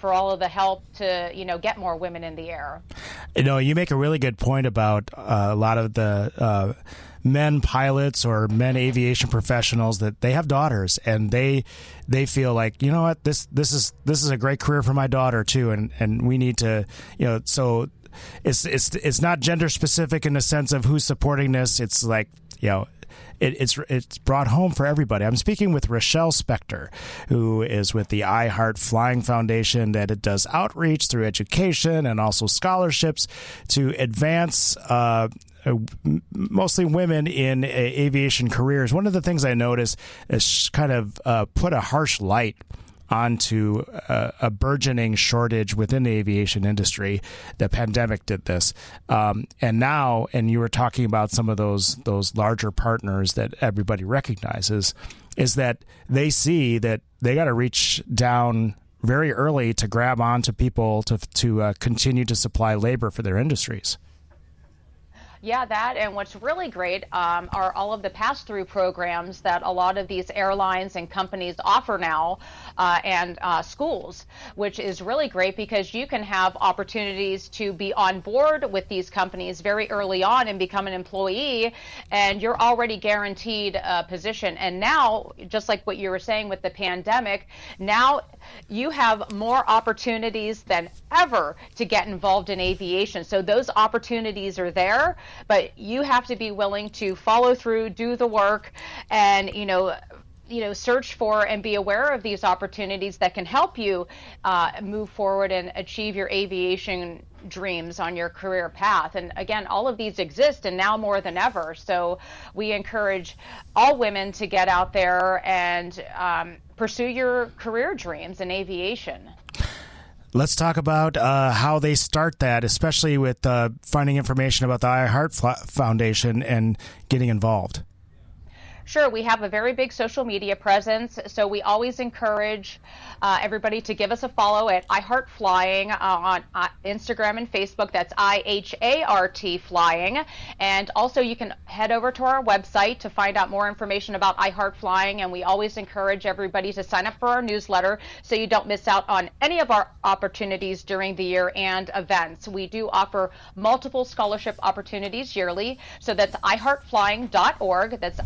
for all of the help to, get more women in the air. You make a really good point about a lot of the men pilots or men aviation professionals that they have daughters, and they feel like, you know what, this is a great career for my daughter too, and we need to, so it's not gender specific in the sense of who's supporting this. It's like, it's brought home for everybody. I'm speaking with Rochelle Spector, who is with the I Heart Flying Foundation, that it does outreach through education and also scholarships to advance mostly women in aviation careers. One of the things I noticed is kind of put a harsh light onto a burgeoning shortage within the aviation industry. The pandemic did this. And you were talking about some of those larger partners that everybody recognizes, is that they see that they got to reach down very early to grab onto people to continue to supply labor for their industries. Yeah, that, and what's really great are all of the pass-through programs that a lot of these airlines and companies offer now, and schools, which is really great because you can have opportunities to be on board with these companies very early on and become an employee, and you're already guaranteed a position. And now, just like what you were saying with the pandemic, now you have more opportunities than ever to get involved in aviation. So those opportunities are there, but you have to be willing to follow through, do the work, and search for and be aware of these opportunities that can help you move forward and achieve your aviation dreams on your career path. And again, all of these exist, and now more than ever. So we encourage all women to get out there and pursue your career dreams in aviation. Let's talk about how they start that, especially with finding information about the I Heart Foundation and getting involved. Sure, we have a very big social media presence, so we always encourage everybody to give us a follow at iHeart Flying on Instagram and Facebook. That's IHART Flying. And also you can head over to our website to find out more information about iHeart Flying, and we always encourage everybody to sign up for our newsletter so you don't miss out on any of our opportunities during the year and events. We do offer multiple scholarship opportunities yearly, so that's iHeartFlying.org. That's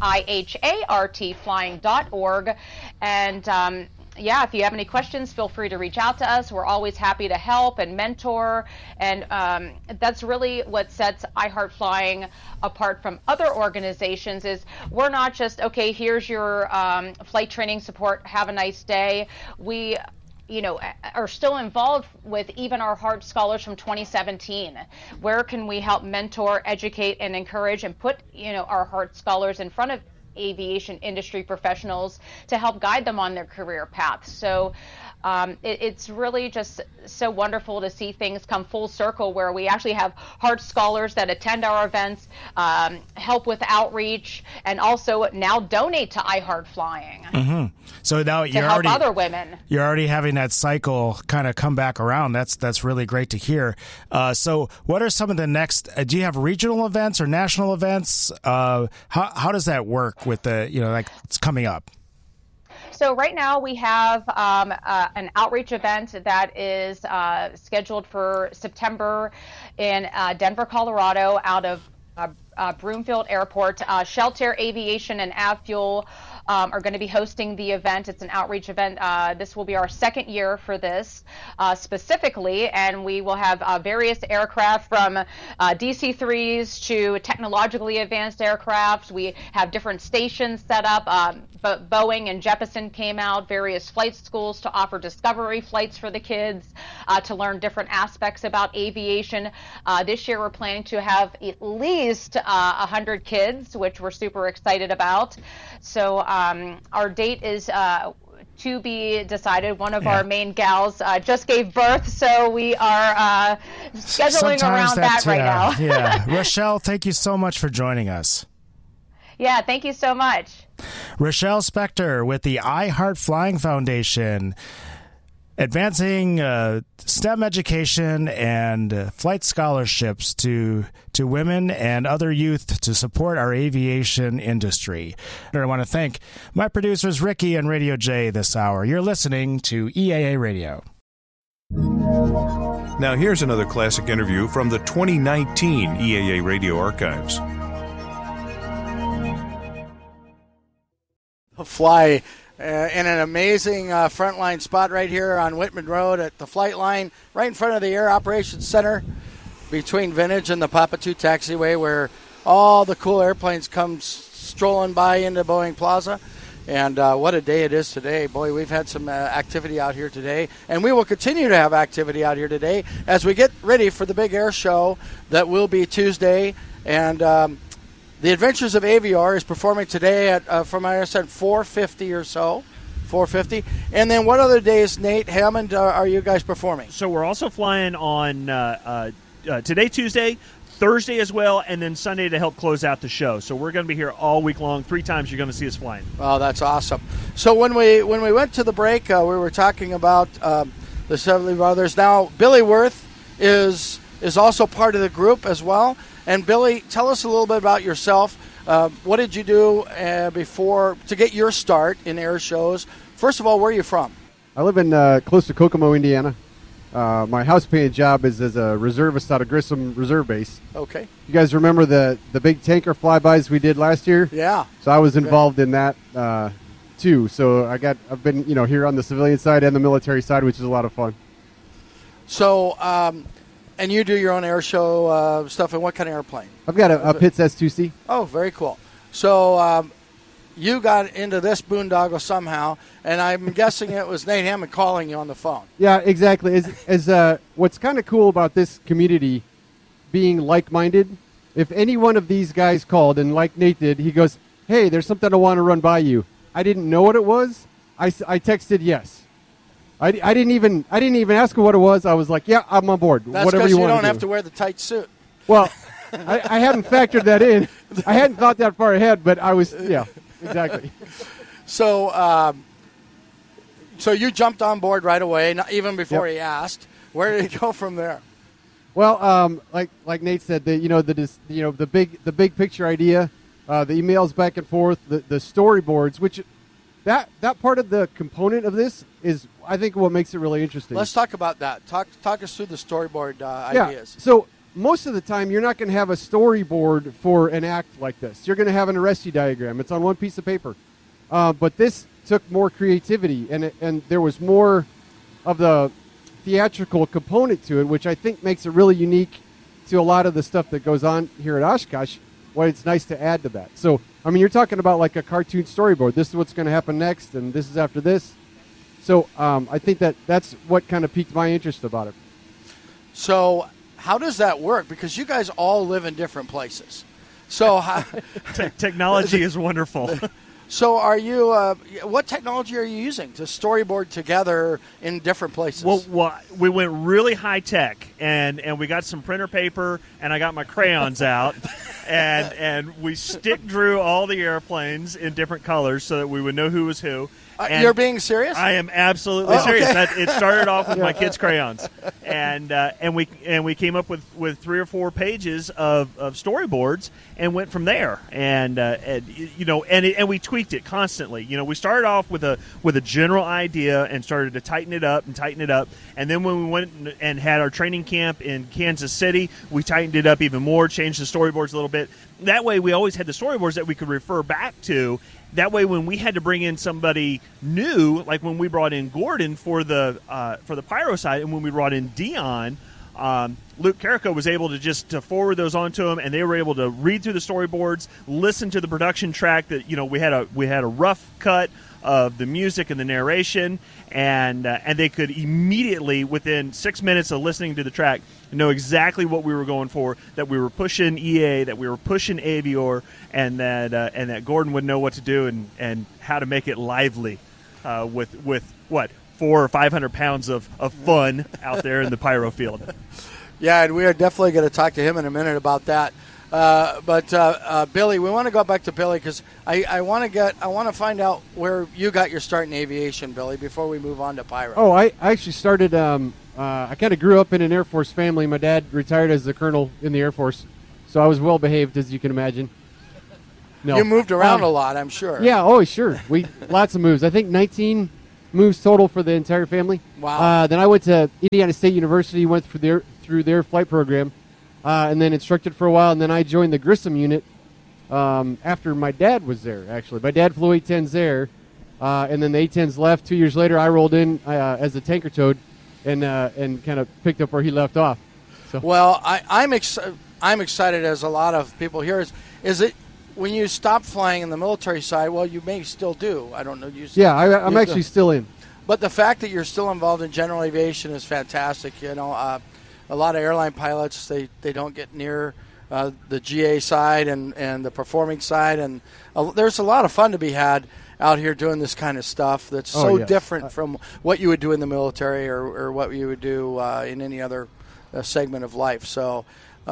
IHARTFlying.org. And if you have any questions, feel free to reach out to us. We're always happy to help and mentor. And that's really what sets I Heart Flying apart from other organizations, is we're not just, okay, here's your flight training support, have a nice day. We are still involved with even our Heart Scholars from 2017. Where can we help mentor, educate, and encourage and put, our Heart Scholars in front of aviation industry professionals to help guide them on their career paths? So it's really just so wonderful to see things come full circle, where we actually have Heart Scholars that attend our events, help with outreach, and also now donate to I Heart Flying. Mm-hmm. So now you're help other women. You're already having that cycle kind of come back around. That's really great to hear. So what are some of the next? Do you have regional events or national events? How does that work with the it's coming up? So right now we have an outreach event that is scheduled for September in Denver, Colorado, out of Broomfield Airport. Shelter Aviation and Avfuel are going to be hosting the event. It's an outreach event. This will be our second year for this specifically, and we will have various aircraft from DC-3s to technologically advanced aircraft. We have different stations set up. Boeing and Jeppesen came out, various flight schools to offer discovery flights for the kids to learn different aspects about aviation. This year we're planning to have at least 100 kids, which we're super excited about. So our date is to be decided. One of our main gals just gave birth, so we are scheduling around that right now. Yeah. Rochelle, thank you so much for joining us. Yeah, thank you so much. Rochelle Spector with the I Heart Flying Foundation, advancing STEM education and flight scholarships to women and other youth to support our aviation industry. I want to thank my producers, Ricky and Radio J, this hour. You're listening to EAA Radio. Now here's another classic interview from the 2019 EAA Radio Archives. Fly in an amazing frontline spot right here on Whitman Road at the flight line, right in front of the Air Operations Center between Vintage and the Papatū Taxiway, where all the cool airplanes come strolling by into Boeing Plaza. And what a day it is today. Boy, we've had some activity out here today, and we will continue to have activity out here today as we get ready for the big air show that will be Tuesday. And the Adventures of Avior is performing today at, from I understand, 4:50 or so. 4:50. And then what other days, Nate Hammond, are you guys performing? So we're also flying on today, Tuesday, Thursday as well, and then Sunday to help close out the show. So we're going to be here all week long. 3 times you're going to see us flying. Oh, that's awesome. So when we went to the break, we were talking about the 70 Brothers. Now, Billy Worth is also part of the group as well. And Billy, tell us a little bit about yourself. What did you do before to get your start in air shows? First of all, where are you from? I live in close to Kokomo, Indiana. My house painting job is as a reservist out of Grissom Reserve Base. Okay. You guys remember the big tanker flybys we did last year? Yeah. So I was involved in that too. So I've been here on the civilian side and the military side, which is a lot of fun. So, and you do your own air show stuff. And what kind of airplane? I've got a Pitts S2C. Oh, very cool. So you got into this boondoggle somehow, and I'm guessing it was Nate Hammond calling you on the phone. Yeah, exactly. What's kind of cool about this community being like-minded, if any one of these guys called, and like Nate did, he goes, hey, there's something I want to run by you. I didn't know what it was. I texted yes. I didn't even ask him what it was. I was like, yeah, I'm on board. That's whatever because you you want don't to have do. to wear the tight suit. Well, I hadn't factored that in. I hadn't thought that far ahead, but I was, yeah, exactly. So, so you jumped on board right away, not even before he asked. Where did it go from there? Well, like Nate said, the big picture idea, the emails back and forth, the storyboards, which that part of the component of this is, I think, what makes it really interesting. Let's talk about that. Talk us through the storyboard ideas. So most of the time, you're not going to have a storyboard for an act like this. You're going to have an arrestee diagram. It's on one piece of paper. But this took more creativity, and there was more of the theatrical component to it, which I think makes it really unique to a lot of the stuff that goes on here at Oshkosh. Well, it's nice to add to that. So, I mean, you're talking about like a cartoon storyboard. This is what's going to happen next, and this is after this. So I think that's what kind of piqued my interest about it. So how does that work? Because you guys all live in different places. So technology is wonderful. So are you? What technology are you using to storyboard together in different places? Well, we went really high tech, and we got some printer paper, and I got my crayons out, and we stick drew all the airplanes in different colors so that we would know who was who. You're being serious? I am absolutely serious. Okay. It started off with my kids' crayons, and we came up with 3 or 4 pages of storyboards and went from there. And we tweaked it constantly. We started off with a general idea and started to tighten it up, and then when we went and had our training camp in Kansas City, we tightened it up even more, changed the storyboards a little bit. That way, we always had the storyboards that we could refer back to. That way, when we had to bring in somebody new, like when we brought in Gordon for the pyro side, and when we brought in Dion, Luke Carrico was able to forward those onto him, and they were able to read through the storyboards, listen to the production track. That we had a rough cut of the music and the narration, and they could immediately, within 6 minutes of listening to the track, know exactly what we were going for, that we were pushing EA, that we were pushing Avior, and that Gordon would know what to do and how to make it lively with what, 400 or 500 pounds of fun out there in the pyro field. Yeah, and we are definitely going to talk to him in a minute about that. But Billy, we want to go back to Billy because I want to find out where you got your start in aviation, Billy, before we move on to pyro. Oh, I actually started. I kind of grew up in an Air Force family. My dad retired as a colonel in the Air Force, so I was well behaved, as you can imagine. No. You moved around a lot, I'm sure. Yeah, oh sure. Lots of moves. I think moves total for the entire family. Wow. Then I went to Indiana State University, went through their flight program, and then instructed for a while, and then I joined the Grissom unit after my dad was there, actually. My dad flew A-10s there, and then the A-10s left. 2 years later, I rolled in as a tanker toad and kind of picked up where he left off. So. Well, I'm excited, as a lot of people here. Is it when you stop flying in the military side? Well, you may still do. I don't know. I'm actually still in. But the fact that you're still involved in general aviation is fantastic. You know, a lot of airline pilots they don't get near the GA side and the performing side, and there's a lot of fun to be had out here doing this kind of stuff that's different from what you would do in the military or what you would do in any other segment of life. So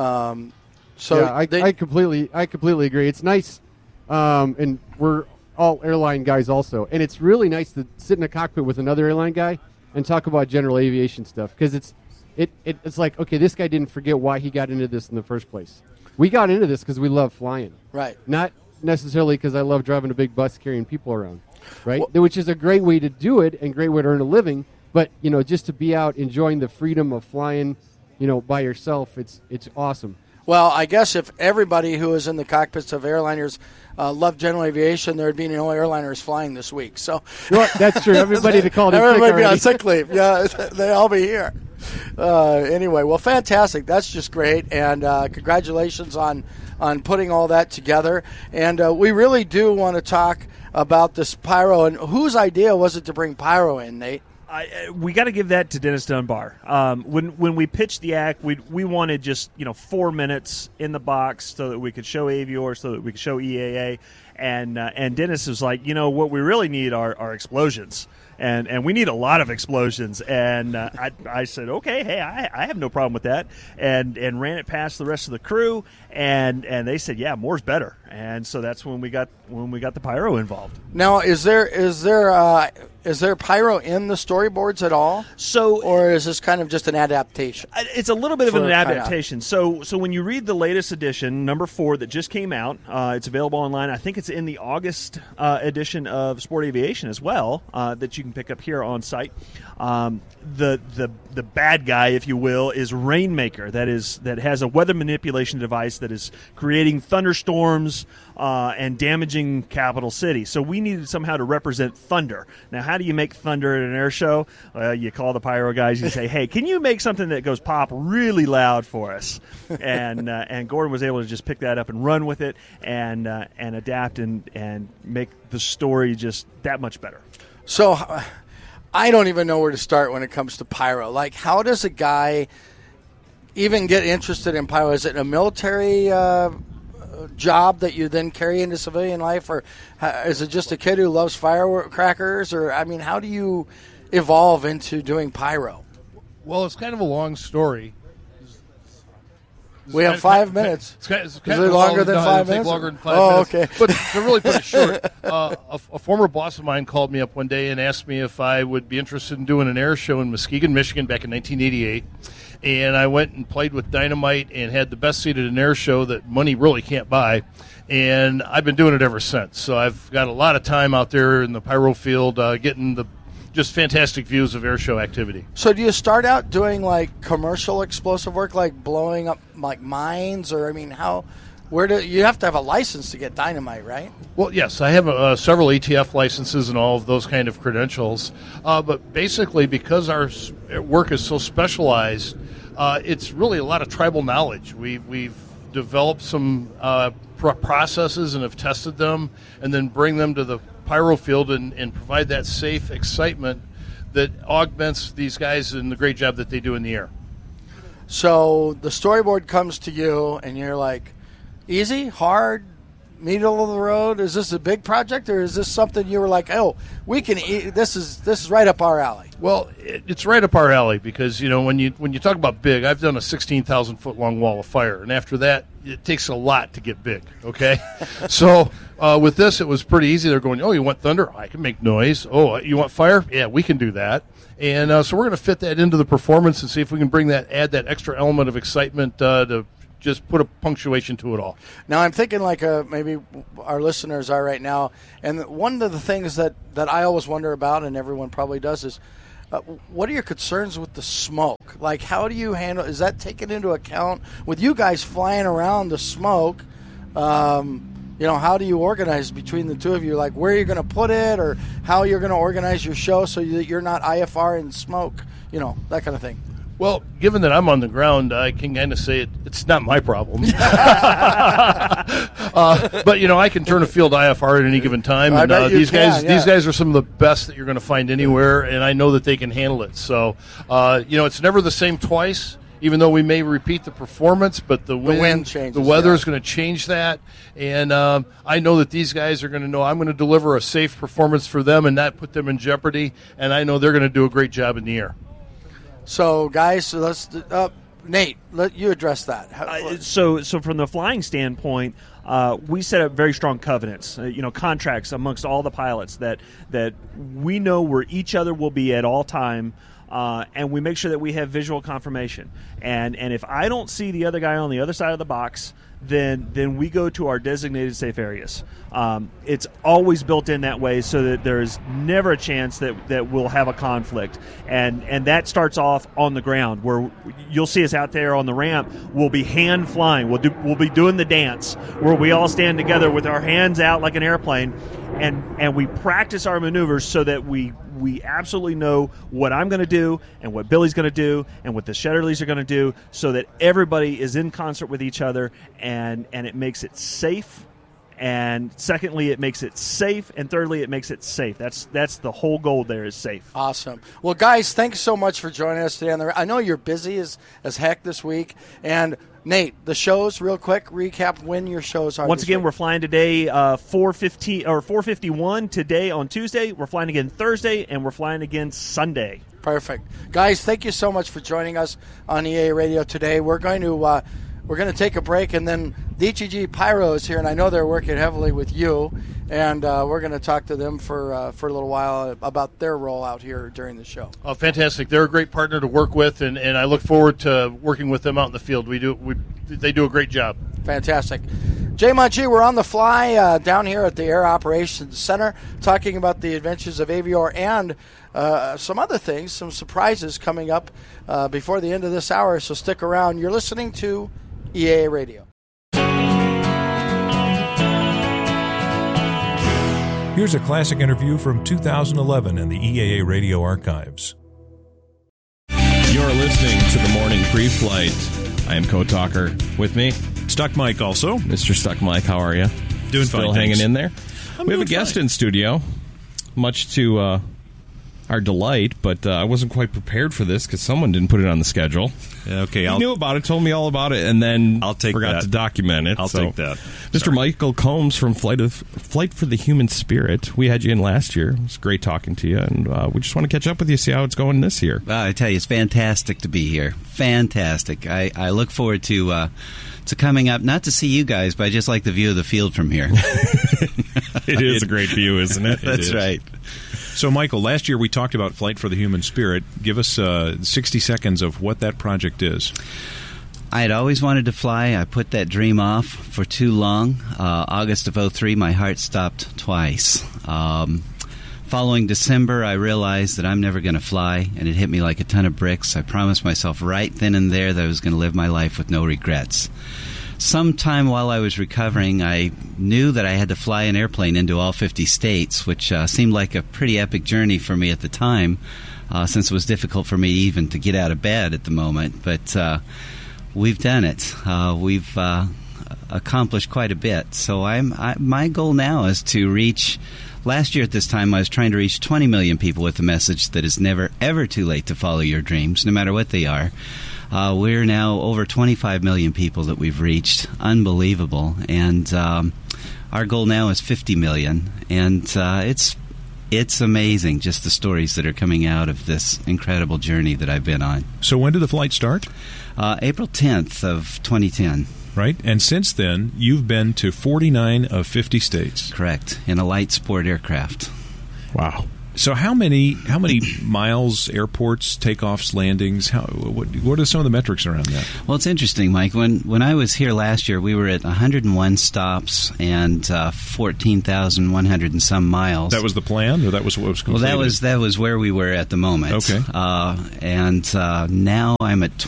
I completely agree. It's nice, and we're all airline guys also, and it's really nice to sit in a cockpit with another airline guy and talk about general aviation stuff, because it's like, okay, this guy didn't forget why he got into this in the first place. We got into this because we love flying, right? Not necessarily because I love driving a big bus carrying people around, right? Which is a great way to do it and great way to earn a living. But just to be out enjoying the freedom of flying, by yourself, it's awesome. Well, I guess if everybody who is in the cockpits of airliners loved general aviation, there would be no airliners flying this week. So that's true. Everybody to call it everybody be on sick leave. Yeah, they all be here. Anyway, well, fantastic. That's just great, and congratulations on putting all that together. And we really do want to talk about this pyro. And whose idea was it to bring pyro in, Nate? We got to give that to Dennis Dunbar. When we pitched the act, we wanted just 4 minutes in the box so that we could show Avior, so that we could show EAA, and Dennis was like, what we really need are explosions, and we need a lot of explosions. And I said, okay, hey, I have no problem with that, and ran it past the rest of the crew, and they said, yeah, more's better. And so that's when we got the pyro involved. Now, is there pyro in the storyboards at all? Or is this kind of just an adaptation? It's a little bit of an adaptation. So when you read the latest edition, number 4, that just came out, it's available online. I think it's in the August edition of Sport Aviation as well, that you can pick up here on site. The bad guy, if you will, is Rainmaker. That has a weather manipulation device that is creating thunderstorms and damaging capital city. So we needed somehow to represent thunder. Now, how do you make thunder at an air show? You call the pyro guys. You say, hey, can you make something that goes pop really loud for us? And Gordon was able to just pick that up and run with it and adapt and make the story just that much better. So I don't even know where to start when it comes to pyro. Like, how does a guy even get interested in pyro? Is it a military job that you then carry into civilian life, or is it just a kid who loves firecrackers? Or, I mean, how do you evolve into doing pyro? Well, it's kind of a long story. We have 5 minutes. Is it longer than 5 minutes? Longer than 5 minutes. Okay. But to really put it short, a former boss of mine called me up one day and asked me if I would be interested in doing an air show in Muskegon, Michigan back in 1988. And I went and played with dynamite and had the best seat at an air show that money really can't buy. And I've been doing it ever since. So I've got a lot of time out there in the pyro field getting the just fantastic views of air show activity. So do you start out doing like commercial explosive work, like blowing up like mines, or I mean, you have to have a license to get dynamite, right? Well, yes, I have several ATF licenses and all of those kind of credentials. But basically, because our work is so specialized, it's really a lot of tribal knowledge. We've developed some processes and have tested them, and then bring them to the pyro field and provide that safe excitement that augments these guys and the great job that they do in the air. So the storyboard comes to you, and you're like, easy, hard, middle of the road? Is this a big project, or is this something you were like, oh, we can eat, this is right up our alley? Well, it's right up our alley because, when you talk about big, I've done a 16,000-foot long wall of fire, and after that, it takes a lot to get big, okay? So with this, it was pretty easy. They're going, oh, you want thunder? I can make noise. Oh, you want fire? Yeah, we can do that. And so we're going to fit that into the performance and see if we can add that extra element of excitement to just put a punctuation to it all. Now I'm thinking like maybe our listeners are right now, and one of the things that I always wonder about, and everyone probably does, is what are your concerns with the smoke? Like, how do you handle? Is that taken into account with you guys flying around the smoke? How do you organize between the two of you? Like, where are you going to put it, or how you're going to organize your show so that you're not IFR in smoke? That kind of thing. Well, given that I'm on the ground, I can kind of say it's not my problem. But, I can turn a field IFR at any given time. And these guys are some of the best that you're going to find anywhere, and I know that they can handle it. So, it's never the same twice, even though we may repeat the performance, but the wind changes, the weather is going to change that. And I know that these guys are going to know I'm going to deliver a safe performance for them and not put them in jeopardy, and I know they're going to do a great job in the air. So, guys, let's Nate, let you address that. So from the flying standpoint, we set up very strong covenants, contracts amongst all the pilots that we know where each other will be at all time, and we make sure that we have visual confirmation. And if I don't see the other guy on the other side of the box, then we go to our designated safe areas. It's always built in that way so that there's never a chance that we'll have a conflict. And that starts off on the ground, where you'll see us out there on the ramp. We'll be hand flying. We'll be doing the dance where we all stand together with our hands out like an airplane, and we practice our maneuvers so that we absolutely know what I'm going to do and what Billy's going to do and what the Shetterlys are going to do, so that everybody is in concert with each other, and it makes it safe. And secondly, it makes it safe, and thirdly, it makes it safe. That's the whole goal there, is safe. Awesome. Well, guys, thanks so much for joining us today. I know you're busy as heck this week. And Nate, the shows, real quick, recap when your shows are. Once again, we're flying today 4:51 today on Tuesday. We're flying again Thursday, and we're flying again Sunday. Perfect. Guys, thank you so much for joining us on EA Radio today. We're going to take a break, and then DTG Pyro is here, and I know they're working heavily with you, and we're going to talk to them for a little while about their role out here during the show. Oh, fantastic. They're a great partner to work with, and I look forward to working with them out in the field. They do a great job. Fantastic. Jay Munchie, we're on the fly down here at the Air Operations Center talking about the adventures of Avior and some other things, some surprises coming up before the end of this hour, so stick around. You're listening to EAA Radio. Here's a classic interview from 2011 in the EAA Radio archives. You're listening to the Morning Pre-Flight. I am Code Talker. With me, Stuck Mike also. Mr. Stuck Mike, how are you? Doing Still fine, hanging thanks. in there? We have a guest in studio, much to our delight, but I wasn't quite prepared for this because someone didn't put it on the schedule. Okay, He knew about it, told me all about it, and then forgot to document it. I'll take that. Mr. Michael Combs from Flight for the Human Spirit. We had you in last year. It was great talking to you, and we just want to catch up with you, see how it's going this year. I tell you, it's fantastic to be here. Fantastic. I look forward to coming up, not to see you guys, but I just like the view of the field from here. It is a great view, isn't it? That's right. So, Michael, last year we talked about Flight for the Human Spirit. Give us 60 seconds of what that project is. I had always wanted to fly. I put that dream off for too long. August of 2003, my heart stopped twice. Following December, I realized that I'm never going to fly, and it hit me like a ton of bricks. I promised myself right then and there that I was going to live my life with no regrets. Sometime while I was recovering, I knew that I had to fly an airplane into all 50 states, which seemed like a pretty epic journey for me at the time, since it was difficult for me even to get out of bed at the moment. But we've done it. We've accomplished quite a bit. So my goal now is to reach... Last year at this time, I was trying to reach 20 million people with the message that it's never, ever too late to follow your dreams, no matter what they are. We're now over 25 million people that we've reached. Unbelievable. And our goal now is 50 million. And it's amazing, just the stories that are coming out of this incredible journey that I've been on. So when did the flight start? April 10th of 2010. Right, and since then, you've been to 49 of 50 states. Correct, in a light sport aircraft. Wow. So how many miles, airports, takeoffs, landings? What are some of the metrics around that? Well, it's interesting, Mike. When I was here last year, we were at 101 stops and 14,100 and some miles. That was the plan, or that was what was completed? Well, that was where we were at the moment. Okay. And now I'm at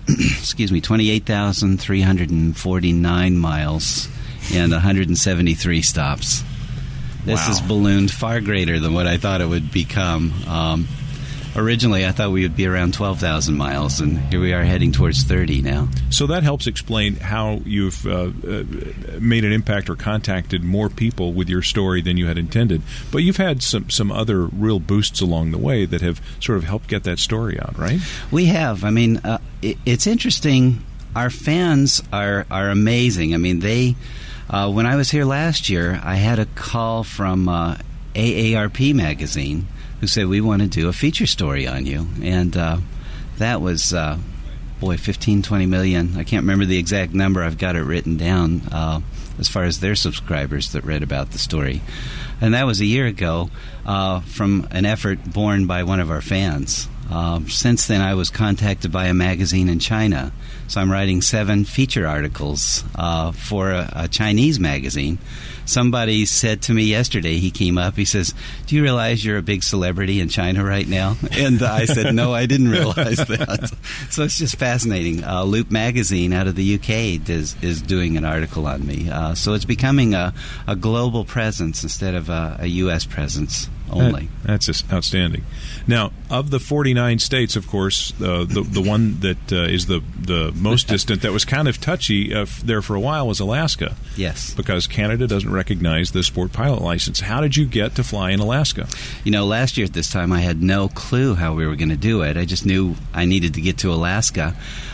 28,349 miles and 173 stops. This has ballooned far greater than what I thought it would become. Originally, I thought we would be around 12,000 miles, and here we are heading towards 30 now. So that helps explain how you've made an impact or contacted more people with your story than you had intended. But you've had some other real boosts along the way that have sort of helped get that story out, right? We have. I mean, it's interesting. Our fans are amazing. I mean, they... when I was here last year, I had a call from AARP magazine who said, we want to do a feature story on you. And that was, 15, 20 million. I can't remember the exact number. I've got it written down as far as their subscribers that read about the story. And that was a year ago from an effort born by one of our fans. Since then, I was contacted by a magazine in China. So I'm writing 7 feature articles for a Chinese magazine. Somebody said to me yesterday, he came up, he says, do you realize you're a big celebrity in China right now? And I said, no, I didn't realize that. So it's just fascinating. Loop magazine out of the UK is doing an article on me. So it's becoming a global presence instead of a U.S. presence only. That's just outstanding. Now, of the 49 states, of course, the one that is the most distant, that was kind of touchy there for a while, was Alaska. Yes. Because Canada doesn't recognize the sport pilot license. How did you get to fly in Alaska? You know, last year at this time, I had no clue how we were going to do it. I just knew I needed to get to Alaska.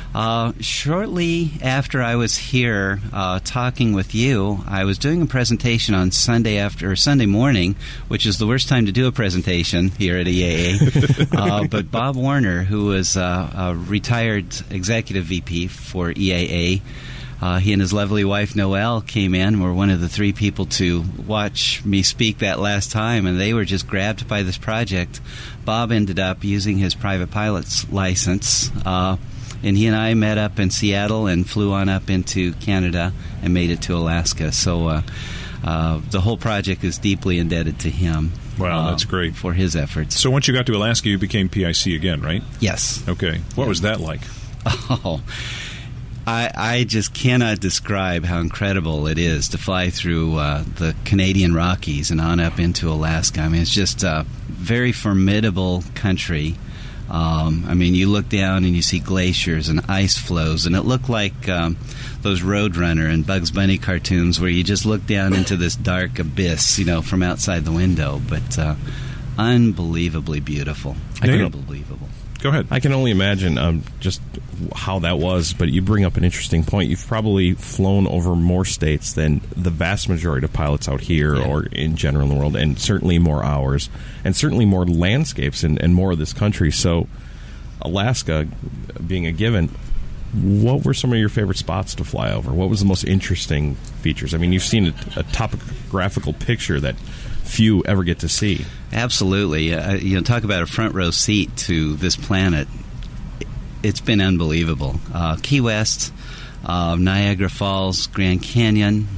Shortly after I was here talking with you, I was doing a presentation on Sunday morning, which is the worst time to do a presentation here at EAA. But Bob Warner, who was a retired executive VP for EAA, he and his lovely wife Noelle came in, were one of the 3 people to watch me speak that last time, and they were just grabbed by this project. Bob ended up using his private pilot's license, and he and I met up in Seattle and flew on up into Canada and made it to Alaska. So the whole project is deeply indebted to him. Wow, that's great. For his efforts. So once you got to Alaska, you became PIC again, right? Yes. Okay. What was that like? Oh, I just cannot describe how incredible it is to fly through the Canadian Rockies and on up into Alaska. I mean, it's just a very formidable country. I mean, you look down and you see glaciers and ice flows, and it looked like those Roadrunner and Bugs Bunny cartoons where you just look down into this dark abyss, from outside the window. But unbelievably beautiful. Unbelievable. Go ahead. I can only imagine just how that was, but you bring up an interesting point. You've probably flown over more states than the vast majority of pilots out here or in general in the world, and certainly more hours, and certainly more landscapes and more of this country. So Alaska being a given, what were some of your favorite spots to fly over? What was the most interesting features? I mean, you've seen a topographical picture that few ever get to see. Absolutely. Talk about a front row seat to this planet. It's been unbelievable. Key West, Niagara Falls, Grand Canyon.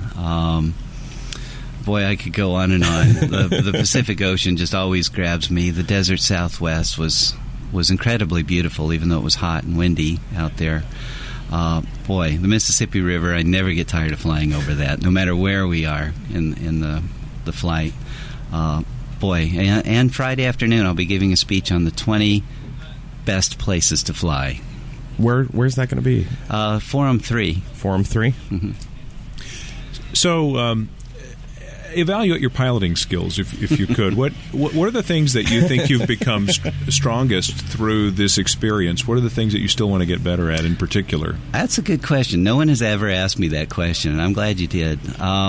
Boy, I could go on and on. The Pacific Ocean just always grabs me. The desert Southwest was incredibly beautiful, even though it was hot and windy out there. Boy, the Mississippi River, I never get tired of flying over that, no matter where we are in the flight. And Friday afternoon I'll be giving a speech on the 20 best places to fly. Where's that going to be? Forum 3. Forum 3? Mm-hmm. So, evaluate your piloting skills, if you could. What are the things that you think you've become strongest through this experience? What are the things that you still want to get better at in particular? That's a good question. No one has ever asked me that question, and I'm glad you did.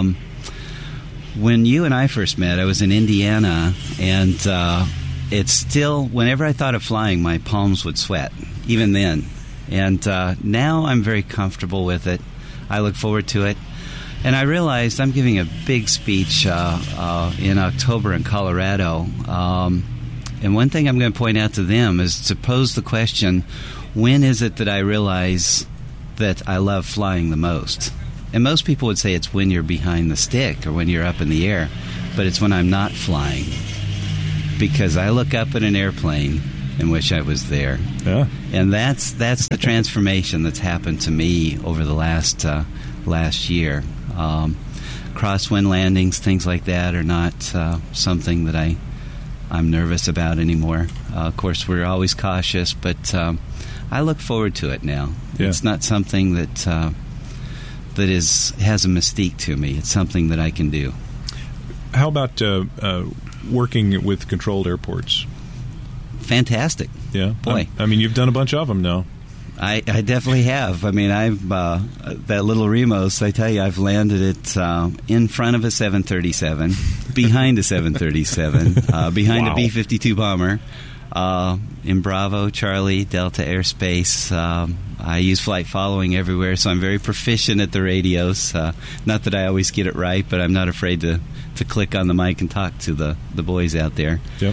When you and I first met, I was in Indiana, and it's still, whenever I thought of flying, my palms would sweat, even then. And now I'm very comfortable with it. I look forward to it. And I realized I'm giving a big speech in October in Colorado. And one thing I'm going to point out to them is to pose the question, when is it that I realize that I love flying the most? And most people would say it's when you're behind the stick or when you're up in the air, but it's when I'm not flying. Because I look up at an airplane and wish I was there. Yeah. And that's the transformation that's happened to me over the last year. Crosswind landings, things like that, are not something that I'm nervous about anymore. Of course, we're always cautious, but I look forward to it now. Yeah. It's not something that has a mystique to me. It's something that I can do. How about working with controlled airports? Fantastic. Yeah. Boy. I mean, you've done a bunch of them now. I definitely have. I mean, I've that little Remos, I tell you, I've landed it in front of a 737, behind a 737, behind a B-52 bomber, in Bravo, Charlie, Delta airspace. I use flight following everywhere, so I'm very proficient at the radios. Not that I always get it right, but I'm not afraid to click on the mic and talk to the boys out there. Yep.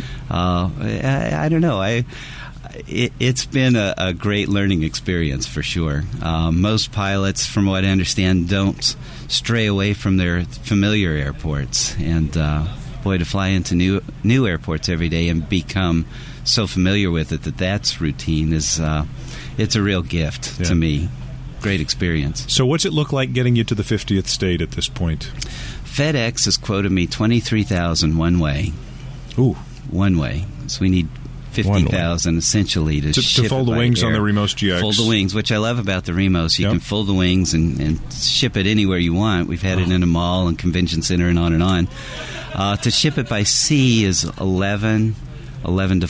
I don't know. It's been a great learning experience for sure. Most pilots, from what I understand, don't stray away from their familiar airports. And boy, to fly into new airports every day and become so familiar with it that's routine is it's a real gift to me. Great experience. So what's it look like getting you to the 50th state at this point? FedEx has quoted me $23,000 one way. Ooh. One way. So we need $50,000 essentially to ship fold it the by wings air. on the Remos GX. Fold the wings, which I love about the Remos. You can fold the wings and ship it anywhere you want. We've had it in a mall and convention center and on and on. To ship it by sea is $11,000 to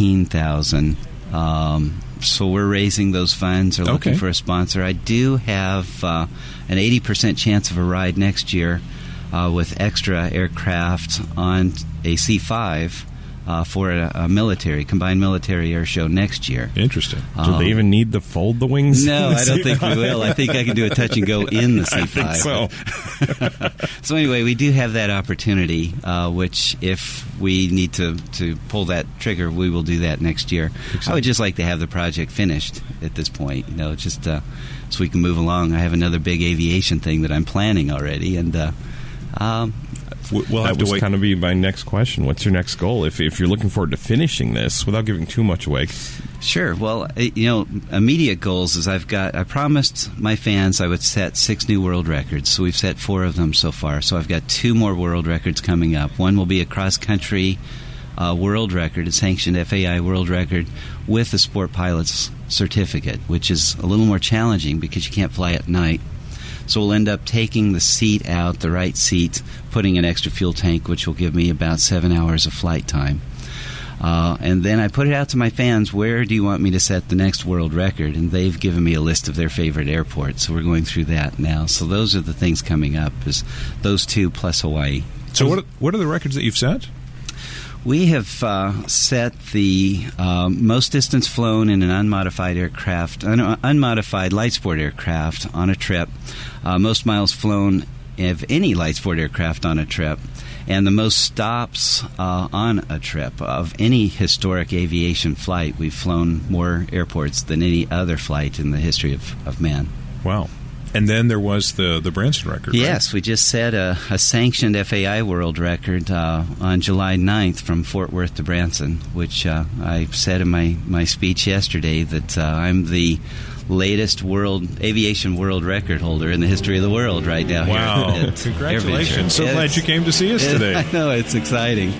$14,000. So we're raising those funds or looking for a sponsor. I do have an 80% chance of a ride next year with extra aircraft on a C-5 for a combined military air show next year. Interesting. Do they even need to fold the wings? No, I don't think we will. I think I can do a touch and go in the C-5. I think so. So anyway, we do have that opportunity, which if we need to pull that trigger, we will do that next year. I would just like to have the project finished at this point, just so we can move along. I have another big aviation thing that I'm planning already, and we'll have to wait. Kind of be my next question. What's your next goal? If you're looking forward to finishing this, without giving too much away. Sure. Well, immediate goals is I promised my fans I would set 6 new world records. So we've set 4 of them so far. So I've got 2 more world records coming up. One will be a cross-country world record, a sanctioned FAI world record with a sport pilot's certificate, which is a little more challenging because you can't fly at night. So we'll end up taking the seat out, the right seat, putting an extra fuel tank, which will give me about 7 hours of flight time. And then I put it out to my fans, where do you want me to set the next world record? And they've given me a list of their favorite airports. So we're going through that now. So those are the things coming up, is those 2 plus Hawaii. So what are the records that you've set? We have set the most distance flown in an unmodified light sport aircraft on a trip, most miles flown of any light sport aircraft on a trip, and the most stops on a trip of any historic aviation flight. We've flown more airports than any other flight in the history of man. Wow. And then there was the Branson record, Yes, right? we just set a sanctioned FAI world record on July 9th from Fort Worth to Branson, which I said in my speech yesterday that I'm the latest aviation world record holder in the history of the world right now. Wow. Here at Congratulations. So glad you came to see us today. I know, it's exciting.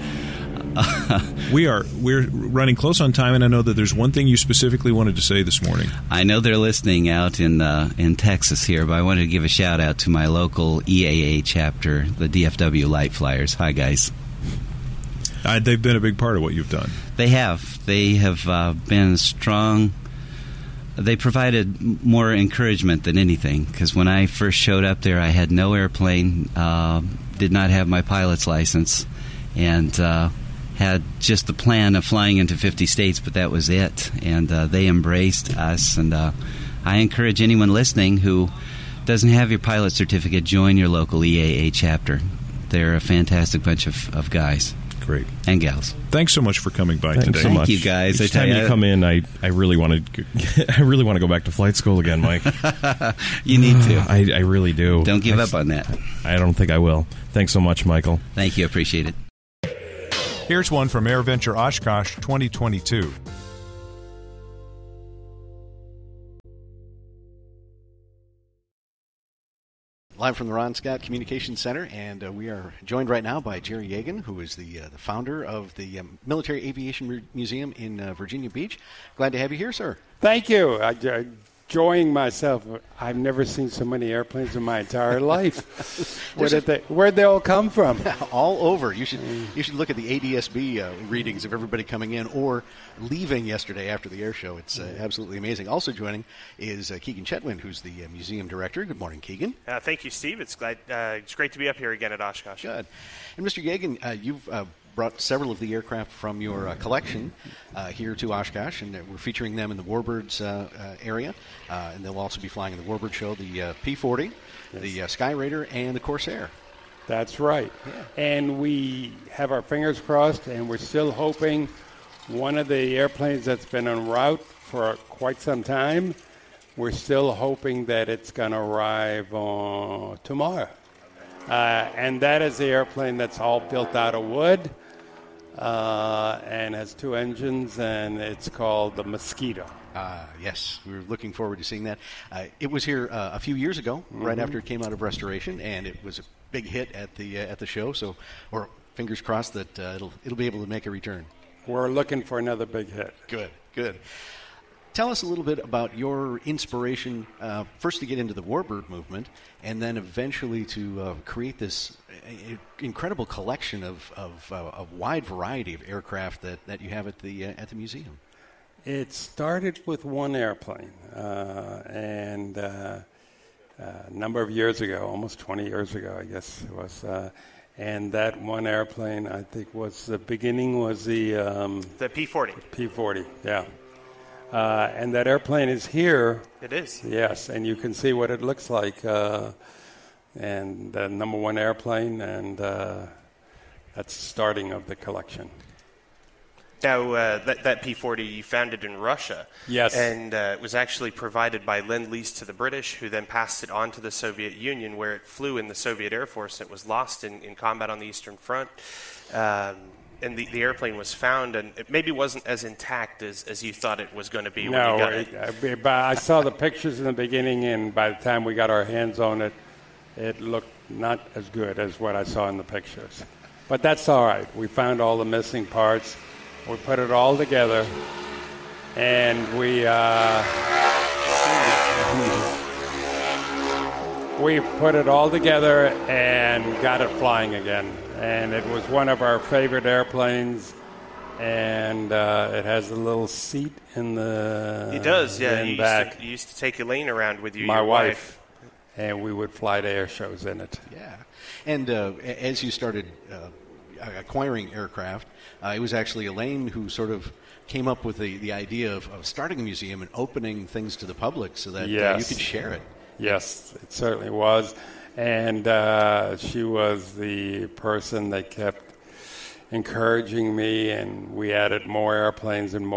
We're running close on time, and I know that there's one thing you specifically wanted to say this morning. I know they're listening out in Texas here, but I wanted to give a shout out to my local EAA chapter, the DFW Light Flyers. Hi, guys. They've been a big part of what you've done. They have. They have been strong. They provided more encouragement than anything, because when I first showed up there, I had no airplane, did not have my pilot's license, and had just the plan of flying into 50 states, but that was it. And they embraced us. And I encourage anyone listening who doesn't have your pilot certificate, join your local EAA chapter. They're a fantastic bunch of guys. great. And gals. Thanks so much for coming by Thanks today. so much. Thank you, guys. Each time you come in, I really want to I really want to go back to flight school again, Mike. You need to. I really do. Don't give up on that. I don't think I will. Thanks so much, Michael. Thank you. Appreciate it. Here's one from AirVenture Oshkosh 2022. Live from the Ron Scott Communications Center, and we are joined right now by Jerry Yeagan, who is the founder of the Military Aviation Museum in Virginia Beach. Glad to have you here, sir. Thank you. Enjoying myself. I've never seen so many airplanes in my entire life. Where'd they all come from? All over. You should look at the ADSB readings of everybody coming in or leaving yesterday after the air show. It's absolutely amazing. Also joining is Keegan Chetwynd, who's the museum director. Good morning, Keegan. Thank you, Steve. It's great to be up here again at Oshkosh. Good. And Mr. Yeagan, you've brought several of the aircraft from your collection here to Oshkosh, and we're featuring them in the Warbirds area. And they'll also be flying in the Warbird show, the P-40, yes, the Sky Raider, and the Corsair. That's right. Yeah. And we have our fingers crossed, and we're still hoping one of the airplanes that's been en route for quite some time, we're still hoping that it's going to arrive tomorrow. And that is the airplane that's all built out of wood and has 2 engines, and it's called the Mosquito. Yes, we were looking forward to seeing that. It was here a few years ago, right after it came out of restoration, and it was a big hit at the show. So, or fingers crossed that it'll be able to make a return. We're looking for another big hit. Good. Tell us a little bit about your inspiration, first to get into the Warbird movement, and then eventually to create this incredible collection of a wide variety of aircraft that you have at the museum. It started with one airplane, and a number of years ago, almost 20 years ago, I guess it was. And that one airplane, I think, was the beginning was the P-40. P-40, yeah. And that airplane is here. It is. Yes, and you can see what it looks like. And the number one airplane, and that's the starting of the collection. Now, that P-40 you found it in Russia. Yes. And it was actually provided by Lend-Lease to the British, who then passed it on to the Soviet Union, where it flew in the Soviet Air Force. It was lost in combat on the Eastern Front. And the airplane was found, and it maybe wasn't as intact as you thought it was going to be when you got it. I saw the pictures in the beginning, and by the time we got our hands on it, it looked not as good as what I saw in the pictures. But that's all right. We found all the missing parts. We put it all together, and we put it all together and got it flying again. And it was one of our favorite airplanes, and it has a little seat in the It does, yeah. back. You used to take Elaine around with you, My your wife. And we would fly to air shows in it. Yeah. And as you started acquiring aircraft, it was actually Elaine who sort of came up with the idea of starting a museum and opening things to the public so that you could share it. Yes, it certainly was. And she was the person that kept encouraging me, and we added more airplanes. And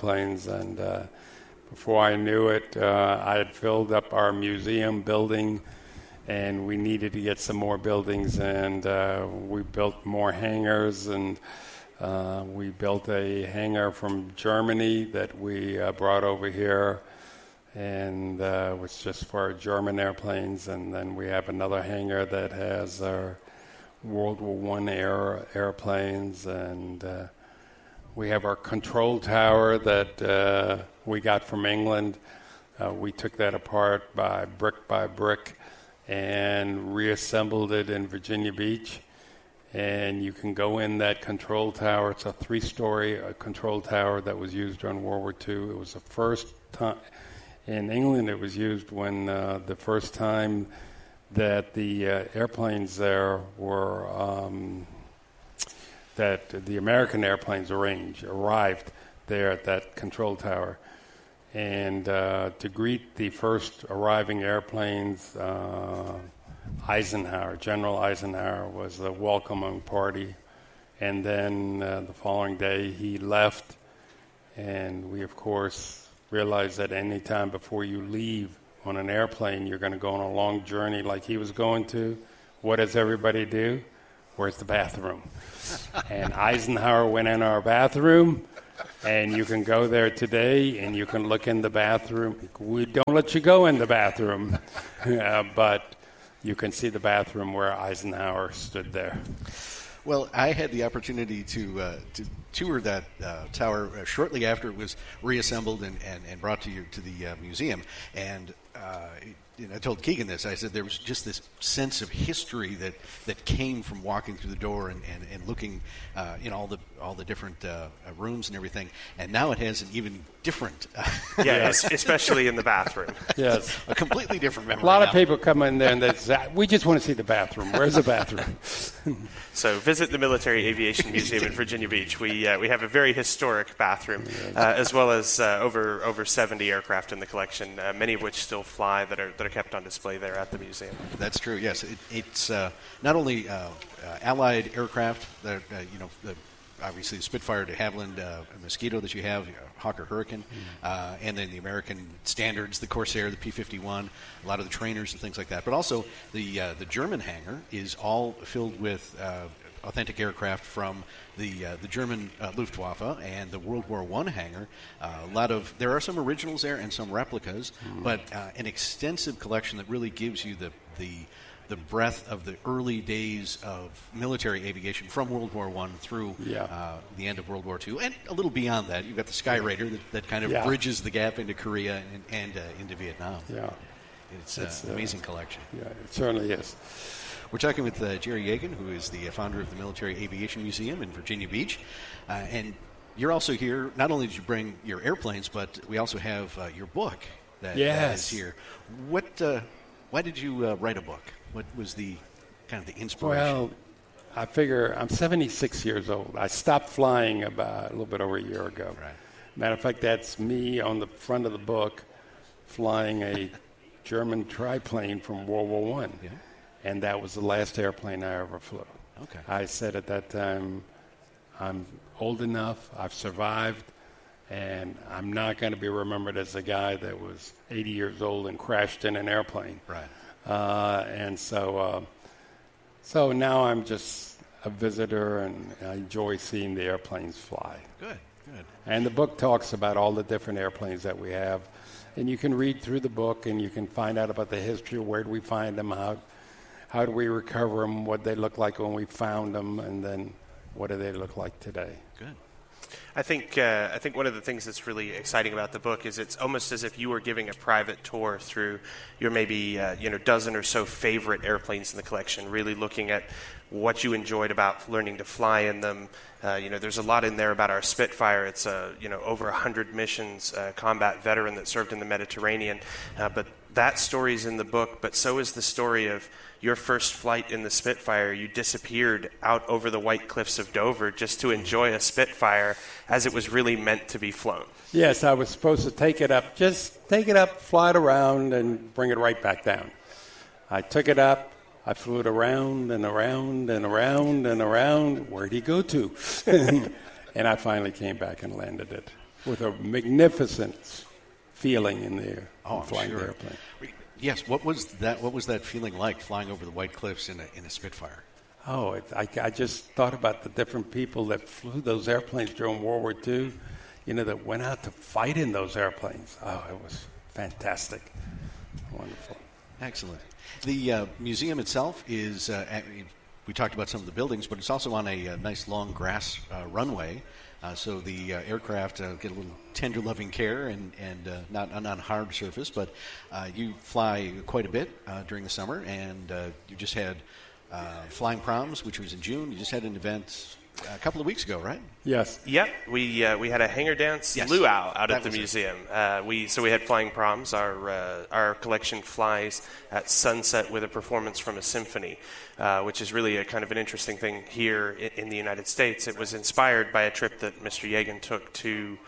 before I knew it, I had filled up our museum building, and we needed to get some more buildings, and we built more hangars, and we built a hangar from Germany that we brought over here, and it was just for German airplanes. And then we have another hangar that has our World War I airplanes, and we have our control tower that we got from England. We took that apart by brick and reassembled it in Virginia Beach. And you can go in that control tower. It's a 3-story control tower that was used during World War II. It was the first time in England. It was used when the first time that the airplanes there were that the American airplanes arrived there at that control tower. And to greet the first arriving airplanes, General Eisenhower was the welcoming party, And then the following day he left, and we, of course, realized that any time before you leave on an airplane, you're going to go on a long journey like he was going to. What does everybody do? Where's the bathroom? And Eisenhower went in our bathroom, and you can go there today, and you can look in the bathroom. We don't let you go in the bathroom, but you can see the bathroom where Eisenhower stood there. Well, I had the opportunity to tour that tower shortly after it was reassembled and brought to the museum. And I told Keegan this. I said there was just this sense of history that came from walking through the door and looking in all the different rooms and everything. And now it has an even different. Yes, especially in the bathroom. Yes, a completely different memory. A lot of people come in there and they say, "We just want to see the bathroom. Where's the bathroom?" So visit the Military Aviation Museum in Virginia Beach. We have a very historic bathroom, as well as over 70 aircraft in the collection, many of which still fly that are kept on display there at the museum. That's true. Yes, it's not only Allied aircraft that obviously the Spitfire de Havilland Mosquito that you have, Hawker Hurricane, and then the American standards, the Corsair, the P-51, a lot of the trainers and things like that. But also the German hangar is all filled with authentic aircraft from the German Luftwaffe and the World War I hangar. There are some originals there and some replicas, but an extensive collection that really gives you the breadth of the early days of military aviation from World War I through the end of World War II, and a little beyond that. You've got the Sky Raider that kind of bridges the gap into Korea and into Vietnam. Yeah, it's an amazing collection. Yeah, it certainly is. We're talking with Jerry Yagan, who is the founder of the Military Aviation Museum in Virginia Beach, and you're also here. Not only did you bring your airplanes, but we also have your book that is here. Why did you write a book? What was the kind of the inspiration? Well, I figure I'm 76 years old. I stopped flying about a little bit over a year ago. Right. Matter of fact, that's me on the front of the book flying a German triplane from World War I. Yeah. And that was the last airplane I ever flew. Okay. I said at that time, I'm old enough, I've survived, and I'm not going to be remembered as a guy that was 80 years old and crashed in an airplane. Right. And so now I'm just a visitor, and I enjoy seeing the airplanes fly. Good. And the book talks about all the different airplanes that we have. And you can read through the book, and you can find out about the history, where do we find them, how do we recover them, what they look like when we found them, and then what do they look like today. Good. I think one of the things that's really exciting about the book is it's almost as if you were giving a private tour through your maybe dozen or so favorite airplanes in the collection, really looking at what you enjoyed about learning to fly in them. There's a lot in there about our Spitfire. It's over 100 missions, combat veteran that served in the Mediterranean. But that story's in the book, but so is the story of your first flight in the Spitfire. You disappeared out over the white cliffs of Dover just to enjoy a Spitfire as it was really meant to be flown. Yes, I was supposed to take it up, fly it around, and bring it right back down. I took it up. I flew it around and around and around and around. Where'd he go to? And I finally came back and landed it with a magnificent feeling in the air. Flying the airplane. Yes, what was that feeling like, flying over the White Cliffs in a Spitfire? Oh, I just thought about the different people that flew those airplanes during World War II, that went out to fight in those airplanes. Oh, it was fantastic. Wonderful. Excellent. The museum itself is, we talked about some of the buildings, but it's also on a nice long grass runway. So the aircraft get a little tender, loving care and not on hard surface. But you fly quite a bit during the summer, and you just had Flying Proms, which was in June. You just had an event a couple of weeks ago, right? Yes. Yep. We had a hangar dance luau out at the museum. We had Flying Proms. Our collection flies at sunset with a performance from a symphony, which is really a kind of an interesting thing here in the United States. It was inspired by a trip that Mr. Yagan took to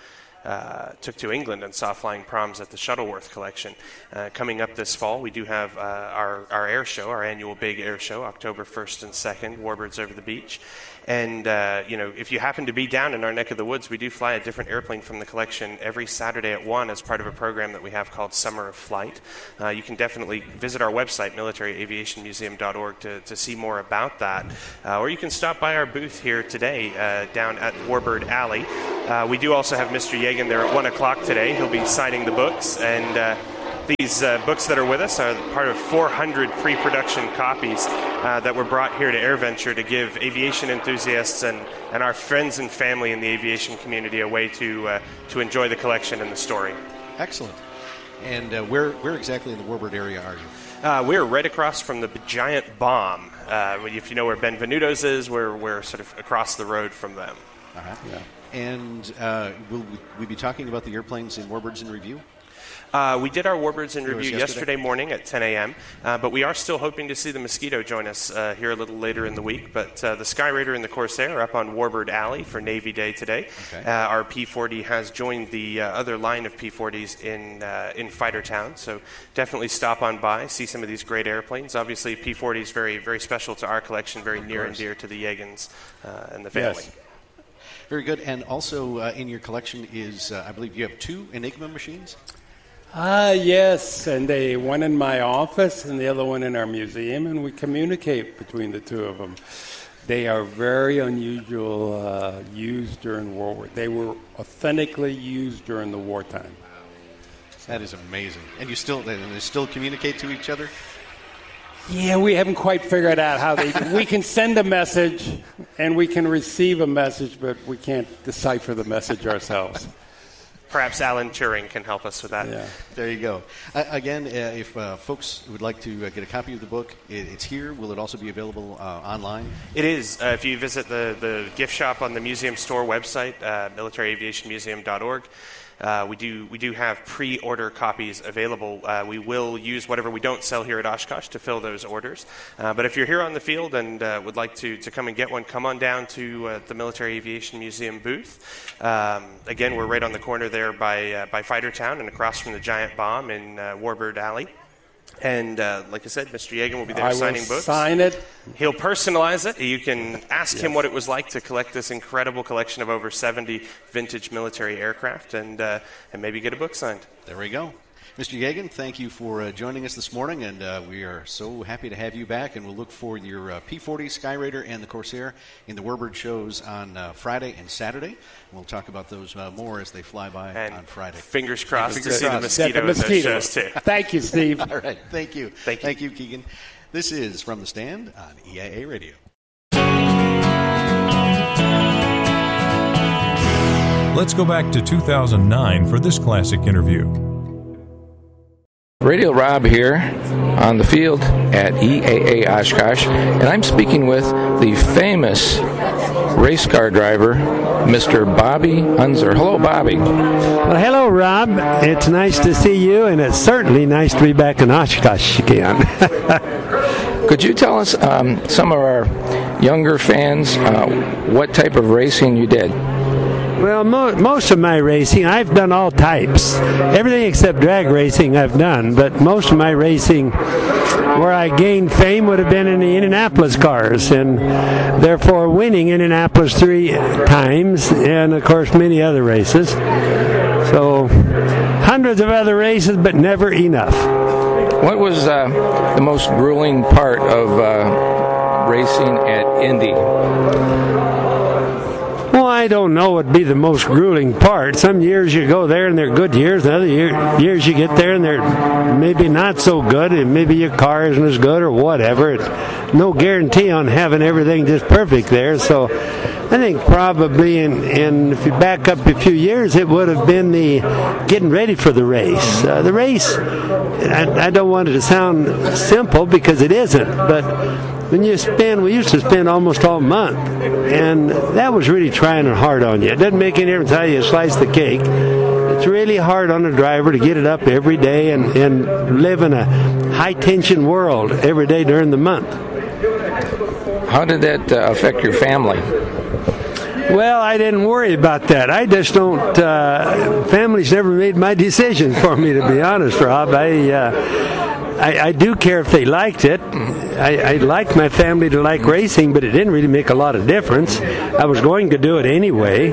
to England and saw flying proms at the Shuttleworth collection. Coming up this fall, we do have our air show, our annual big air show, October 1st and 2nd, Warbirds Over the Beach. And, if you happen to be down in our neck of the woods, we do fly a different airplane from the collection every Saturday at 1 as part of a program that we have called Summer of Flight. You can definitely visit our website, militaryaviationmuseum.org, to see more about that. Or you can stop by our booth here today down at Warbird Alley. We do also have Mr. Yegan there at 1 o'clock today. He'll be signing the books, and these books that are with us are part of 400 pre-production copies that were brought here to AirVenture to give aviation enthusiasts and our friends and family in the aviation community a way to enjoy the collection and the story. Excellent. And where exactly in the Warbird area are you? We're right across from the giant bomb. If you know where Benvenuto's is, we're sort of across the road from them. Uh-huh. Yeah. And will we be talking about the airplanes in Warbirds in Review? We did our Warbirds in Review yesterday morning at 10 a.m., but we are still hoping to see the Mosquito join us here a little later in the week. But the Skyraider and the Corsair are up on Warbird Alley for Navy Day today. Okay. Our P-40 has joined the other line of P-40s in Fightertown, so definitely stop on by, see some of these great airplanes. Obviously, P-40 is very, very special to our collection, very near and dear to the Yegans and the family. Yes. Very good. And also in your collection is, I believe you have 2 Enigma machines? Yes, and one in my office and the other one in our museum, and we communicate between the two of them. They are very unusual, used during World War. They were authentically used during the wartime. That is amazing. And they still communicate to each other? Yeah, we haven't quite figured out how we can send a message and we can receive a message, but we can't decipher the message ourselves. Perhaps Alan Turing can help us with that. Yeah. There you go. Again, if folks would like to get a copy of the book, it's here. Will it also be available online? It is. If you visit the gift shop on the museum store website, militaryaviationmuseum.org, we do have pre-order copies available. We will use whatever we don't sell here at Oshkosh to fill those orders. But if you're here on the field and would like to come and get one, come on down to the Military Aviation Museum booth. Again, we're right on the corner there by Fightertown and across from the giant bomb in Warbird Alley. And like I said, Mr. Yegan will be there signing books. Sign it. He'll personalize it. You can ask him what it was like to collect this incredible collection of over 70 vintage military aircraft and maybe get a book signed. There we go. Mr. Yegan, thank you for joining us this morning, and we are so happy to have you back, and we'll look for your P-40, Skyraider, and the Corsair in the Warbird shows on Friday and Saturday. We'll talk about those more as they fly by on Friday. Fingers crossed to see the Mosquito in those shows, too. Thank you, Steve. All right, thank you. Thank you, Keegan. This is From the Stand on EIA Radio. Let's go back to 2009 for this classic interview. Radio Rob here on the field at EAA Oshkosh, and I'm speaking with the famous race car driver, Mr. Bobby Unser. Hello, Bobby. Well, hello, Rob. It's nice to see you, and it's certainly nice to be back in Oshkosh again. Could you tell us, some of our younger fans, what type of racing you did? Well, most of my racing, I've done all types. Everything except drag racing I've done, but most of my racing where I gained fame would have been in the Indianapolis cars, and therefore winning Indianapolis 3 times, and of course many other races. So hundreds of other races, but never enough. What was the most grueling part of racing at Indy? Well, I don't know what would be the most grueling part. Some years you go there and they're good years, and other years you get there and they're maybe not so good, and maybe your car isn't as good or whatever. It's no guarantee on having everything just perfect there. So I think probably, in if you back up a few years, it would have been the getting ready for the race. The race, I don't want it to sound simple because it isn't, but we used to spend almost all month, and that was really trying hard on you. It doesn't make any difference how you slice the cake. It's really hard on the driver to get it up every day and live in a high-tension world every day during the month. How did that affect your family? Well, I didn't worry about that. I just don't. Families never made my decisions for me, to be honest, Rob. I do care if they liked it. I liked my family to like racing, but it didn't really make a lot of difference. I was going to do it anyway,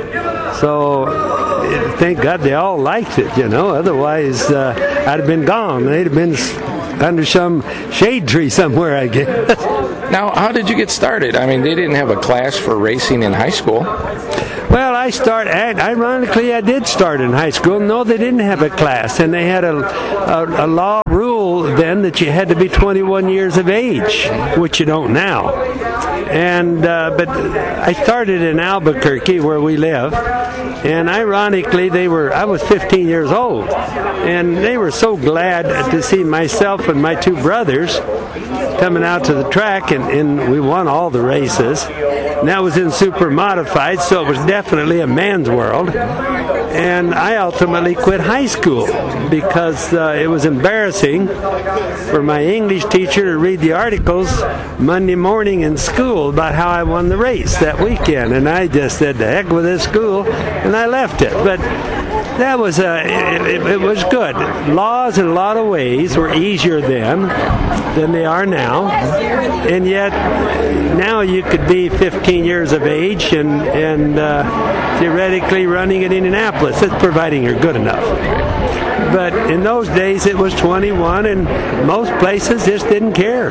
so thank God they all liked it, Otherwise, I'd have been gone. They'd have been under some shade tree somewhere, I guess. Now, how did you get started? I mean, they didn't have a class for racing in high school. Well, ironically, I did start in high school. No, they didn't have a class, and they had a law rule then that you had to be 21 years of age, which you don't now. And but I started in Albuquerque, where we live, and ironically, I was 15 years old, and they were so glad to see myself and my two brothers coming out to the track, and we won all the races. And that was in super modified, so it was definitely a man's world. And I ultimately quit high school because it was embarrassing for my English teacher to read the articles Monday morning in school about how I won the race that weekend. And I just said, the heck with this school, and I left it. But that was it was good. Laws in a lot of ways were easier then than they are now, and yet now you could be 15 years of age and theoretically running in Indianapolis. That's providing you're good enough. But in those days it was 21, and most places just didn't care.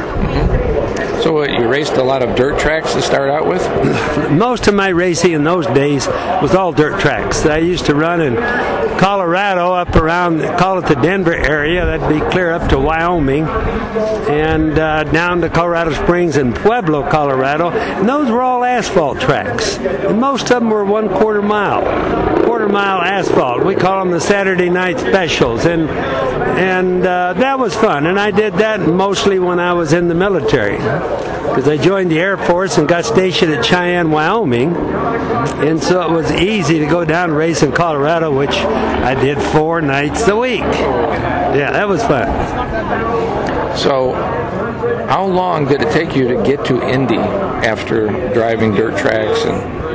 So you raced a lot of dirt tracks to start out with? Most of my racing in those days was all dirt tracks. I used to run in Colorado up around, call it the Denver area. That'd be clear up to Wyoming, and down to Colorado Springs and Pueblo, Colorado. And those were all asphalt tracks. And most of them were 1/4 mile. Quarter-mile asphalt. We call them the Saturday night specials. And that was fun. And I did that mostly when I was in the military, because I joined the Air Force and got stationed at Cheyenne, Wyoming, and so it was easy to go down and race in Colorado, which I did 4 nights a week. Yeah, that was fun. So how long did it take you to get to Indy after driving dirt tracks?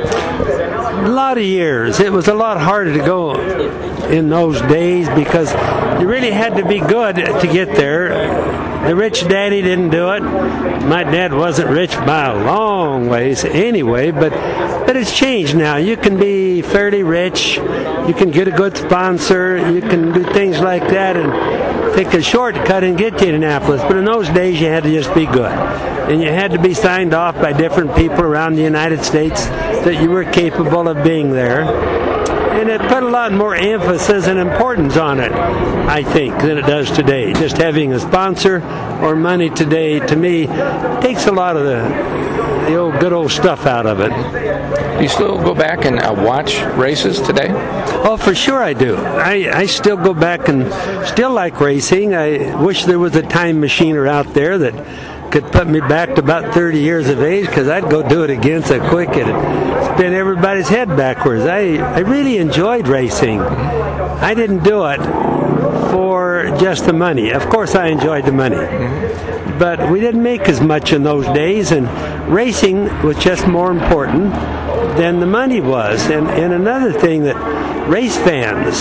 A lot of years. It was a lot harder to go in those days because you really had to be good to get there. The rich daddy didn't do it. My dad wasn't rich by a long ways anyway, but it's changed now. You can be fairly rich. You can get a good sponsor. You can do things like that and take a shortcut and get to Indianapolis. But in those days, you had to just be good. And you had to be signed off by different people around the United States that you were capable of being there. And it put a lot more emphasis and importance on it, I think, than it does today. Just having a sponsor or money today, to me, takes a lot of the good old stuff out of it. Do you still go back and watch races today? Oh, for sure I do. I still go back and still like racing. I wish there was a time machiner out there that could put me back to about 30 years of age, because I'd go do it again so quick and spin everybody's head backwards. I really enjoyed racing. I didn't do it for just the money. Of course I enjoyed the money. But we didn't make as much in those days, and racing was just more important than the money was. And another thing that race fans,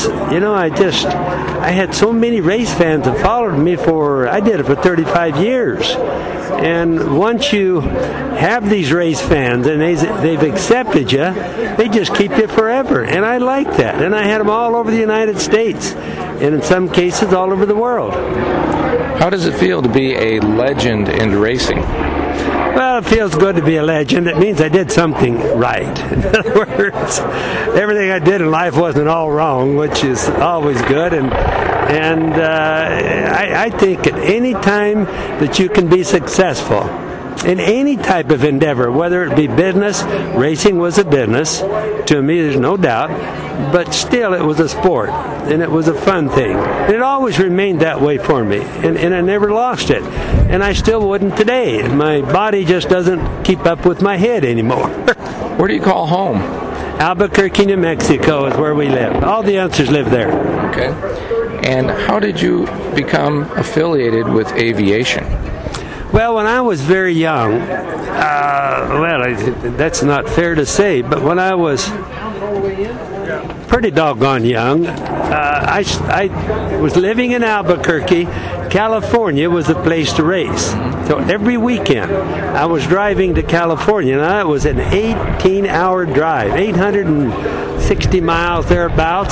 I had so many race fans that followed me I did it for 35 years. And once you have these race fans and they've accepted you, they just keep you forever. And I like that. And I had them all over the United States, and in some cases all over the world. How does it feel to be a legend in racing? Well, it feels good to be a legend. It means I did something right. In other words, everything I did in life wasn't all wrong, which is always good. And I think at any time that you can be successful in any type of endeavor, whether it be business, racing was a business. To me, there's no doubt. But still, it was a sport, and it was a fun thing. And it always remained that way for me, and I never lost it. And I still wouldn't today. My body just doesn't keep up with my head anymore. Where do you call home? Albuquerque, New Mexico is where we live. All the youngsters live there. Okay. And how did you become affiliated with aviation? Well, when I was very young, that's not fair to say, but when I was pretty doggone young, I was living in Albuquerque. California was the place to race. So every weekend I was driving to California. Now it was an 18-hour drive, 860 miles thereabouts,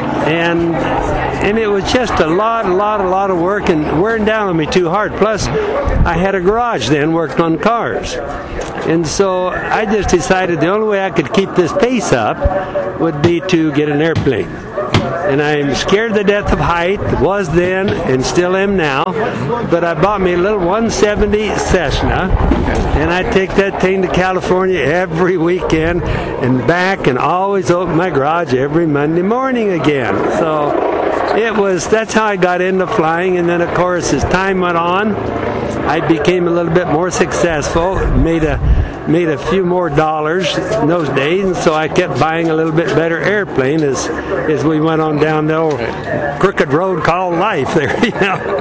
and it was just a lot of work and wearing down on me too hard. Plus, I had a garage then working on cars. And so I just decided the only way I could keep this pace up would be to get an airplane. And I'm scared to death of height, was then and still am now. But I bought me a little 170 Cessna, and I take that thing to California every weekend and back, and always open my garage every Monday morning again. So that's how I got into flying. And then, of course, as time went on, I became a little bit more successful, made a few more dollars in those days, and so I kept buying a little bit better airplane as we went on down the old crooked road called life there, you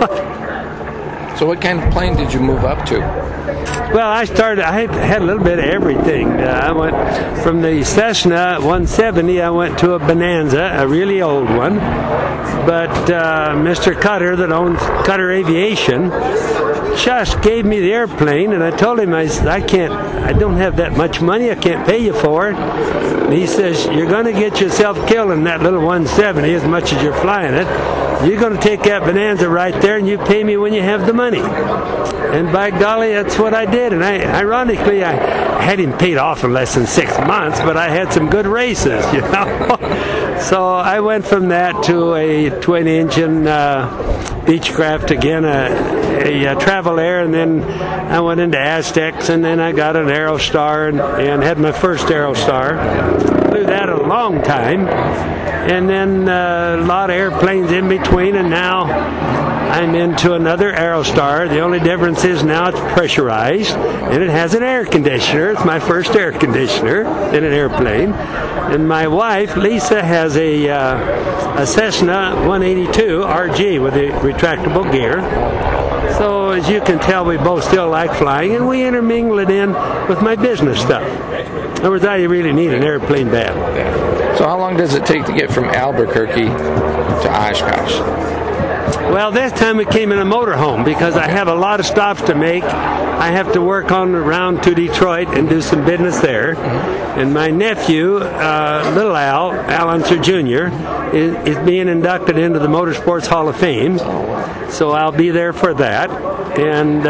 know. So what kind of plane did you move up to? Well, I had a little bit of everything. I went from the Cessna 170, I went to a Bonanza, a really old one. But Mr. Cutter, that owns Cutter Aviation, just gave me the airplane, and I told him, I don't have that much money, I can't pay you for it. And he says, you're going to get yourself killed in that little 170 as much as you're flying it. You're going to take that Bonanza right there, and you pay me when you have the money. And by golly, that's what I did. And ironically, I had him paid off in less than 6 months, but I had some good races, you know. So I went from that to a twin-engine Beechcraft again, a Travel Air, and then I went into Aztecs, and then I got an Aerostar and had my first Aerostar. Flew that a long time, and then a lot of airplanes in between, and now I'm into another Aerostar. The only difference is now it's pressurized, and it has an air conditioner. It's my first air conditioner in an airplane. And my wife, Lisa, has a Cessna 182 RG with a retractable gear. So as you can tell, we both still like flying, and we intermingle it in with my business stuff. In other words, I really need an airplane bad. So how long does it take to get from Albuquerque to Oshkosh? Well, this time it came in a motorhome because I have a lot of stops to make. I have to work on around to Detroit and do some business there. And my nephew, little Al Unser Jr., is being inducted into the Motorsports Hall of Fame. So I'll be there for that. And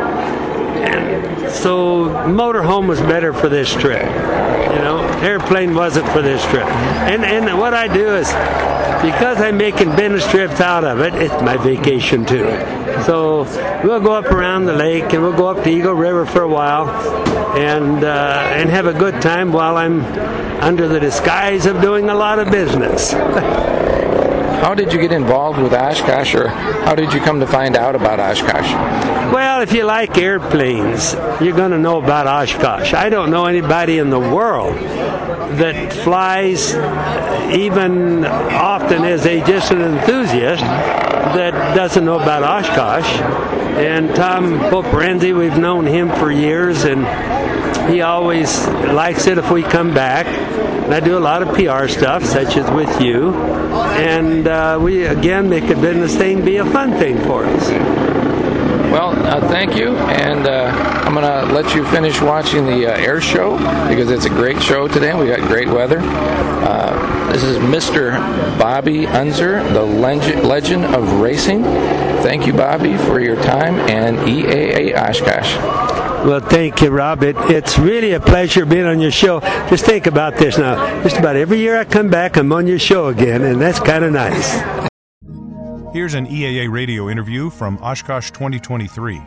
so motorhome was better for this trip. You know, airplane wasn't for this trip. And what I do is, because I'm making business trips out of it, it's my vacation too. So we'll go up around the lake, and we'll go up to Eagle River for a while, and have a good time while I'm under the disguise of doing a lot of business. How did you get involved with Oshkosh, or how did you come to find out about Oshkosh? Well, if you like airplanes, you're going to know about Oshkosh. I don't know anybody in the world that flies even often as just an enthusiast that doesn't know about Oshkosh. And Tom Poperenzi, we've known him for years, and he always likes it if we come back. And I do a lot of PR stuff, such as with you. And we, again, make a business thing be a fun thing for us. Well, thank you, and I'm going to let you finish watching the air show because it's a great show today. We got great weather. This is Mr. Bobby Unser, the legend of racing. Thank you, Bobby, for your time and EAA Oshkosh. Well, thank you, Rob. It's really a pleasure being on your show. Just think about this now. Just about every year I come back, I'm on your show again, and that's kind of nice. Here's an EAA radio interview from Oshkosh 2023.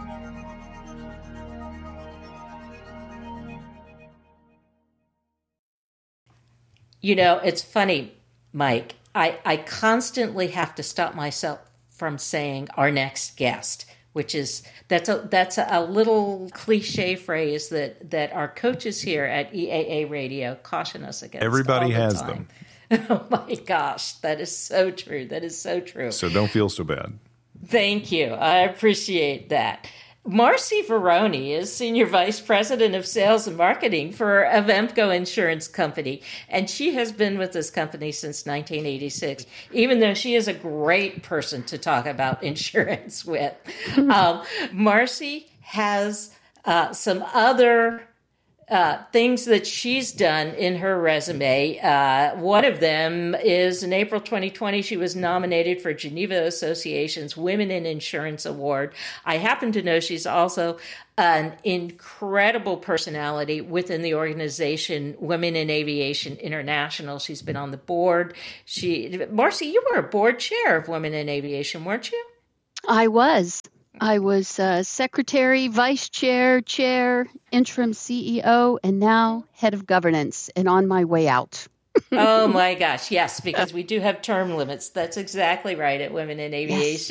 You know, it's funny, Mike. I constantly have to stop myself from saying our next guest, which is that's a little cliche phrase that our coaches here at EAA Radio caution us against. Everybody all the has time. them. Oh my gosh, that is so true. That is so true. So don't feel so bad. Thank you. I appreciate that. Marcy Veroni is Senior Vice President of Sales and Marketing for Avemco Insurance Company, and she has been with this company since 1986, even though she is a great person to talk about insurance with. Marcy has some other things that she's done in her resume. One of them is in April 2020, she was nominated for Geneva Association's Women in Insurance Award. I happen to know she's also an incredible personality within the organization Women in Aviation International. She's been on the board. Marcy, you were a board chair of Women in Aviation, weren't you? I was secretary, vice chair, interim CEO, and now head of governance, and on my way out. Oh my gosh, yes, because we do have term limits. That's exactly right at Women in Aviation. Yes.